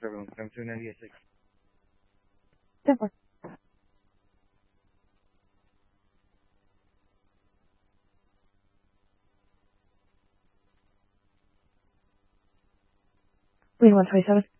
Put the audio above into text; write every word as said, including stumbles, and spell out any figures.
seven, seven two nine eight six. ten four. Queen one twenty-seven.